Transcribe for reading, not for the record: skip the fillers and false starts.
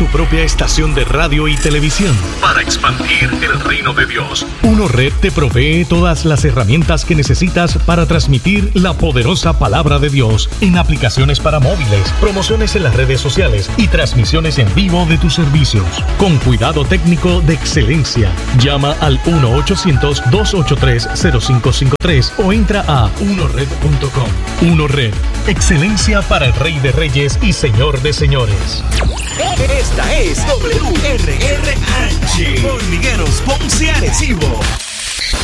tu propia estación de radio y televisión para expandir el reino de Dios. UnoRed te provee todas las herramientas que necesitas para transmitir la poderosa palabra de Dios en aplicaciones para móviles, promociones en las redes sociales y transmisiones en vivo de tus servicios. Con cuidado técnico de excelencia. Llama al 1-800-283-0553 o entra a unored.com. UnoRed, excelencia para el Rey de Reyes y Señor de Señores. Esta es WRRH con Miguelos Ponce Arecibo.